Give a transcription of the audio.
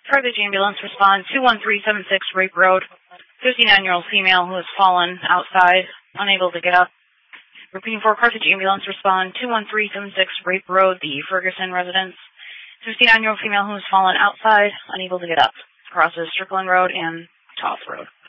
Carthage ambulance respond 21376 Rape Road. 59-year-old female who has fallen outside, unable to get up. Repeating for Carthage ambulance respond 21376 Rape Road, the Ferguson residence. 59-year-old female who has fallen outside, unable to get up. Crosses Strickland Road and Toth Road.